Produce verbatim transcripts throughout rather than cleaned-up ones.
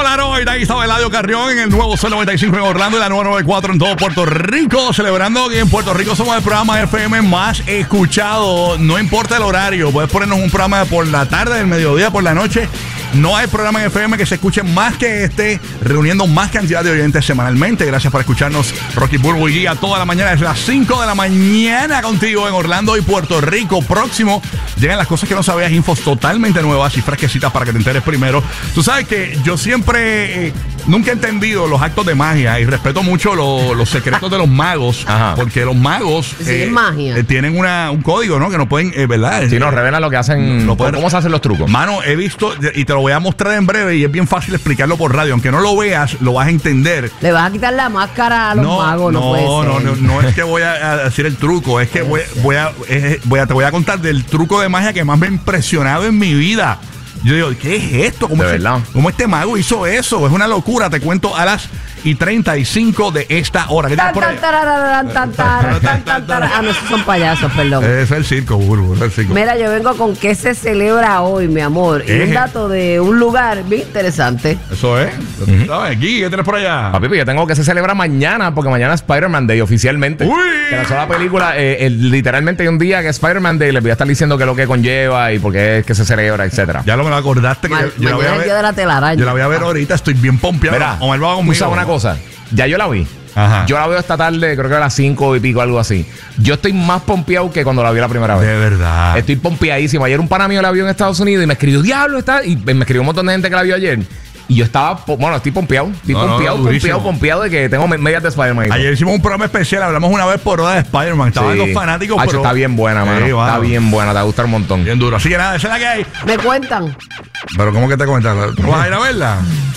claro, ahí está Eladio Carrión en el nuevo Sol noventa y cinco en Orlando y la nueva noventa y cuatro en todo Puerto Rico. Celebrando que en Puerto Rico somos el programa F M más escuchado. No importa el horario, puedes ponernos un programa por la tarde, del mediodía, por la noche. No hay programa en F M que se escuche más que este, reuniendo más cantidad de oyentes semanalmente. Gracias por escucharnos, Rocky Burbu y Guía, toda la mañana, desde las cinco de la mañana contigo en Orlando y Puerto Rico. Próximo, llegan las cosas que no sabías, infos totalmente nuevas y fresquecitas para que te enteres primero. Tú sabes que yo siempre, eh, nunca he entendido los actos de magia y respeto mucho lo, los secretos de los magos. Ajá. Porque los magos sí, eh, es magia. Eh, tienen una, un código, ¿no? Que no pueden, eh, ¿verdad? Sí, nos revelan lo que hacen, no pueden, cómo se hacen los trucos. Mano, he visto, y te lo voy a mostrar en breve y es bien fácil explicarlo por radio. Aunque no lo veas, lo vas a entender. Le vas a quitar la máscara a los no, magos, no, no puede no, ser. no, no es que voy a, a decir el truco, es que voy, voy, a, es, voy a te voy a contar del truco de magia que más me ha impresionado en mi vida. Yo digo, ¿qué es esto? ¿Cómo, de se, ¿Cómo este mago hizo eso? Es una locura. Te cuento a las y treinta y cinco de esta hora. ¿Qué tan, tan, tarararán, tan, tan, tan, tan, tan. Ah, no, esos son payasos, perdón. Es el circo, Burbu, es el circo. Mira, yo vengo con qué se celebra hoy, mi amor. Y un dato de un lugar bien interesante. Eso es. Uh-huh. ¿Sabes? Aquí, ¿qué tienes por allá? Papi, yo tengo que se celebra mañana, porque mañana es Spider-Man Day oficialmente. Uy. Que la sola película, eh, eh, literalmente hay un día que es Spider-Man Day, les voy a estar diciendo qué es lo que conlleva y por qué es que se celebra, etcétera. Ya lo me lo acordaste que Ma- yo, yo la voy a ver. El día de la telaraña. Yo la voy a ver ahorita, estoy bien pompeado. Mira, Omar va conmigo. usa una cosa. Ya yo la vi. Ajá. Yo la veo esta tarde, creo que a las cinco y pico, algo así. Yo estoy más pompeado que cuando la vi la primera vez. De verdad. Estoy pompeadísimo. Ayer un pana mío la vio en Estados Unidos y me escribió, diablo, está. Y me escribió un montón de gente que la vio ayer. Y yo estaba, bueno, estoy pompeado. Estoy no, pompeado, no, pompeado, pompeado de que tengo medias de Spider-Man. Ayer hicimos un programa especial, hablamos una vez por hora de Spider-Man. Estaban sí. los fanáticos. Hacho, pero... está bien buena, mano. Sí, wow. Está bien buena, te va a gustar un montón. Bien duro. Así que nada, esa es la que hay. Me cuentan. Pero ¿cómo que te comentas? ¿Tú vas a ir a verla?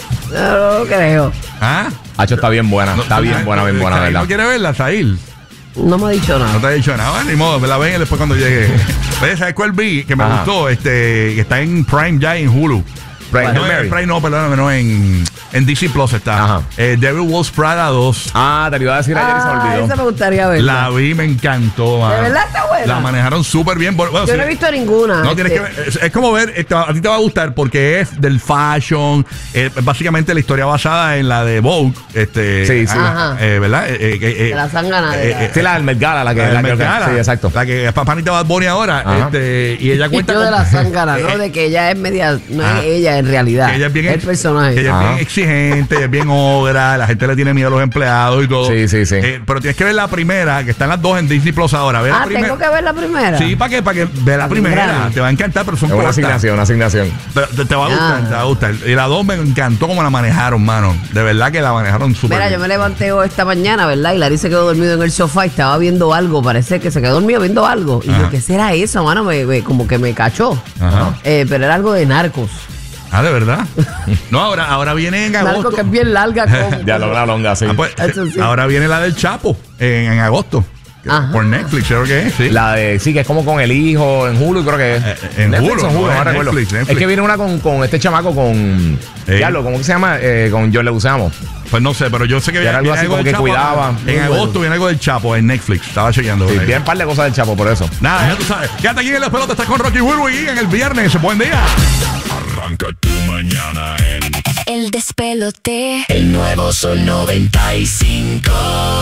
No lo creo. ¿Ah? Hacho, está bien buena. Está no, bien no, buena, bien buena, Sail ¿verdad? ¿No quiere verla, Sail? No me ha dicho nada. No te ha dicho nada. Bueno, ni modo, me la ven después cuando llegue. Oye, ¿sabes cuál vi? Que me Ajá. gustó, este, que está en Prime ya en Hulu. Prime, no, en Prime no, perdóname, no, en, en D C Plus está. Ajá. Eh, Devil Wears Prada dos. Ah, te lo iba a decir ayer y se me Ah, olvidó. esa me gustaría ver. La vi, me encantó. ¿De mano. verdad está buena? La manejaron súper bien. Bueno, Yo sí. no he visto ninguna. No, tienes este. que ver, es, es como ver, este, a ti te va a gustar porque es del fashion, eh, básicamente la historia basada en la de Vogue, este, Sí, sí. ah, eh, ¿verdad? Eh, eh, eh, De la zángana de eh, la- eh, Sí, la del Met Gala, la que la la del que- Met Gala, Sí, exacto. la que es Panita Bad Bunny ahora, Ajá. este, y ella cuenta Yo de con- la zángana, eh, ¿no? De que ella es media. No ah, es ella en realidad. que ella es bien el ex- personaje. que ella es Ajá. bien exigente, ella es bien ogra, la gente le tiene miedo a los empleados y todo. Sí, sí, sí. Eh, pero tienes que ver la primera, que están las dos en Disney Plus ahora. Ve la Ah, primera. tengo que ver la primera. Sí, ¿para qué? Para que ve la primera. Temprano. Te va a encantar, pero son Es una cortas. asignación, una asignación. Te, te- te va a gustar, Ah. te va a gustar. Y la dos me encantó cómo la manejaron, mano. De verdad que la manejaron súper Mira, bien. yo me levanté hoy esta mañana, ¿verdad? Y Larry se quedó dormido en el sofá y estaba viendo algo. Parece que se quedó dormido viendo algo. Y Ajá. yo, ¿qué será eso, mano? Me, me- como que me cachó. Ajá. Eh, pero era algo de narcos. Ah, ¿de verdad? No, ahora, ahora viene en agosto. Narcos que es bien larga. Como, Ya logra longa, sí. Ah, pues, Eso sí. ahora viene la del Chapo en, en agosto. Ajá. Por Netflix, creo que es, sí. La de, sí, que es como con el hijo, en Hulu creo que es. Eh, eh, en Netflix Hulu, o en Hulu, no, no en recuerdo. Netflix, Netflix. Es que viene una con, con este chamaco con... Eh. Diablo, ¿cómo que se llama? Eh, con John Leguizamo. Pues no sé, pero yo sé que Y era algo así como del que Chapo. cuidaba. En Muy agosto bueno. viene algo del Chapo en Netflix. Estaba chequeando. Sí, por ahí. tienen un par de cosas del Chapo, por eso. Nada, ya tú sabes. Quédate aquí en Los Pelotas. Estás con Rocky Burbu y en el viernes. Buen día. Arranca tu mañana en El despelote. el nuevo Sol noventa y cinco.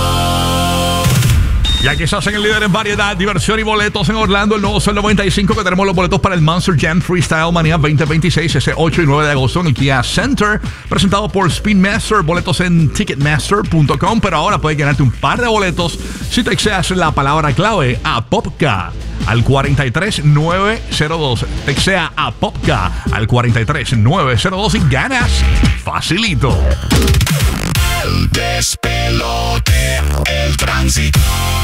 Y aquí se hacen el líder en variedad, diversión y boletos en Orlando, el nuevo Sol noventa y cinco, que tenemos los boletos para el Monster Jam Freestyle Mania veinte veintiséis, ese ocho y nueve de agosto en el Kia Center, presentado por Spin Master, boletos en ticketmaster punto com, pero ahora puedes ganarte un par de boletos si te texteas la palabra clave a Popka al cuatro tres nueve cero dos. Textea a Popka al cuatro tres nueve cero dos y ganas facilito. El despelote, el tránsito.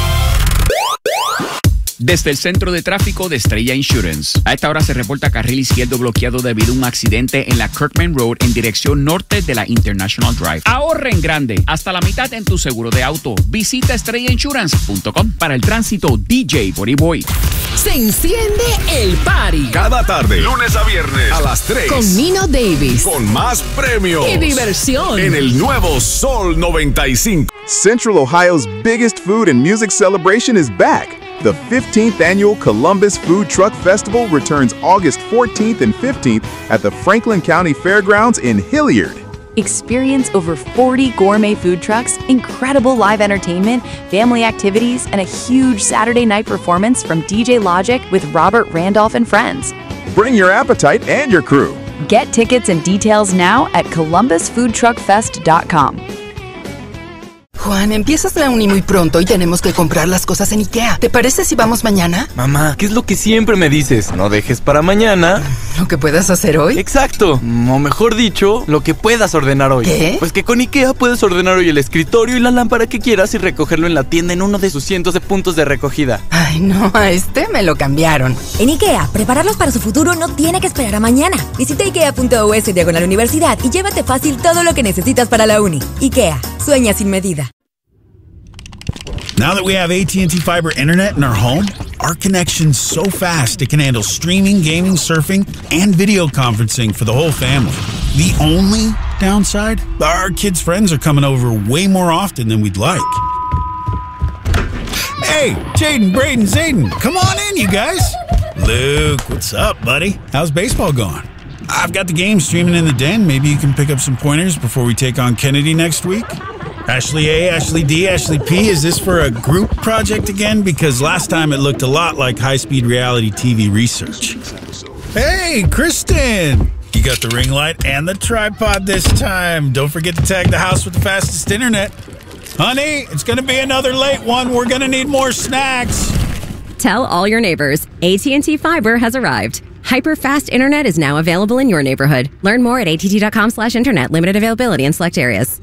Desde el centro de tráfico de Estrella Insurance. A esta hora se reporta carril izquierdo bloqueado debido a un accidente en la Kirkman Road en dirección norte de la International Drive. Ahorra en grande, hasta la mitad en tu seguro de auto. Visita estrella insurance punto com. Para el tránsito, D J Body Boy. Se enciende el party Cada tarde, lunes a viernes, a las tres. con Nino Davis Con más premios. y diversión. En el nuevo Sol noventa y cinco. Central Ohio's biggest food and music celebration is back. The fifteenth annual Columbus Food Truck Festival returns August fourteenth and fifteenth at the Franklin County Fairgrounds in Hilliard. Experience over forty gourmet food trucks, incredible live entertainment, family activities, and a huge Saturday night performance from D J Logic with Robert Randolph and friends. Bring your appetite and your crew. Get tickets and details now at columbus food truck fest dot com. Juan, empiezas la uni muy pronto y tenemos que comprar las cosas en IKEA. ¿Te parece si vamos mañana? Mamá, ¿qué es lo que siempre me dices? No dejes para mañana ¿Lo que puedas hacer hoy? Exacto, o mejor dicho, lo que puedas ordenar hoy. ¿Qué? Pues que con IKEA puedes ordenar hoy el escritorio y la lámpara que quieras y recogerlo en la tienda en uno de sus cientos de puntos de recogida. Ay, no, a este me lo cambiaron. En IKEA, prepararlos para su futuro no tiene que esperar a mañana. Visita ikea punto es diagonal universidad y llévate fácil todo lo que necesitas para la uni. IKEA, sueña sin medida. Now that we have A T and T Fiber Internet in our home, our connection's so fast it can handle streaming, gaming, surfing, and video conferencing for the whole family. The only downside? Our kids' friends are coming over way more often than we'd like. Hey, Jaden, Braden, Zayden, come on in, you guys. Luke, what's up, buddy? How's baseball going? I've got the game streaming in the den. Maybe you can pick up some pointers before we take on Kennedy next week? Ashley A, Ashley D, Ashley P, is this for a group project again? Because last time it looked a lot like high-speed reality T V research. Hey, Kristen! You got the ring light and the tripod this time. Don't forget to tag the house with the fastest internet. Honey, it's gonna be another late one. We're gonna need more snacks. Tell all your neighbors, A T and T Fiber has arrived. Hyper-fast internet is now available in your neighborhood. Learn more at att.com slash internet. Limited availability in select areas.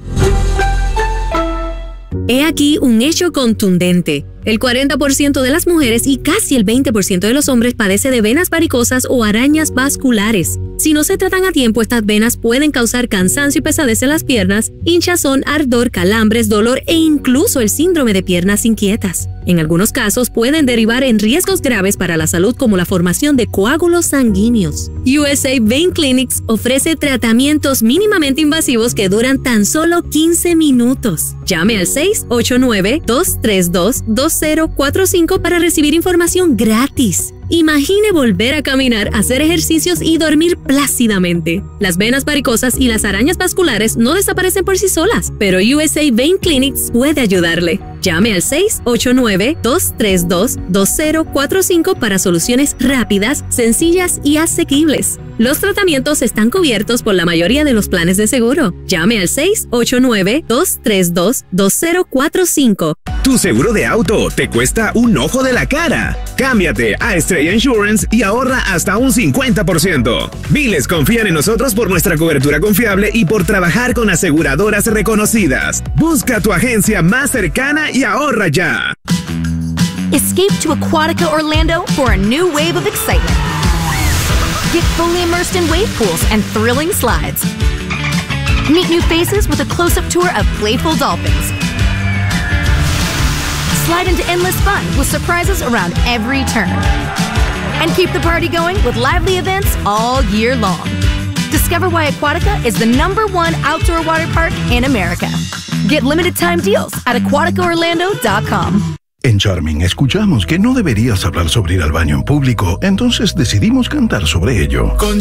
He aquí un hecho contundente. El cuarenta por ciento de las mujeres y casi el veinte por ciento de los hombres padece de venas varicosas o arañas vasculares. Si no se tratan a tiempo, estas venas pueden causar cansancio y pesadez en las piernas, hinchazón, ardor, calambres, dolor e incluso el síndrome de piernas inquietas. En algunos casos pueden derivar en riesgos graves para la salud como la formación de coágulos sanguíneos. U S A Vein Clinics ofrece tratamientos mínimamente invasivos que duran tan solo quince minutos. Llame al seis ocho nueve, dos tres dos, dos cero cuatro cinco para recibir información gratis. Imagine volver a caminar, hacer ejercicios y dormir plácidamente. Las venas varicosas y las arañas vasculares no desaparecen por sí solas, pero U S A Vein Clinics puede ayudarle. Llame al seis ocho nueve, dos tres dos, dos cero cuatro cinco para soluciones rápidas, sencillas y asequibles. Los tratamientos están cubiertos por la mayoría de los planes de seguro. Llame al seis ocho nueve, dos tres dos, dos cero cuatro cinco. Tu seguro de auto te cuesta un ojo de la cara. Cámbiate a Estrella Insurance y ahorra hasta un cincuenta por ciento. Miles confían en nosotros por nuestra cobertura confiable y por trabajar con aseguradoras reconocidas. Busca tu agencia más cercana y ahorra ya. Escape to Aquatica Orlando for a new wave of excitement. Get fully immersed in wave pools and thrilling slides. Meet new faces with a close-up tour of playful dolphins. Slide into endless fun with surprises around every turn. And keep the party going with lively events all year long. Discover why Aquatica is the number one outdoor water park in America. Get limited time deals at aquatica orlando dot com. En Charming escuchamos que no deberías hablar sobre ir al baño en público, entonces decidimos cantar sobre ello. Con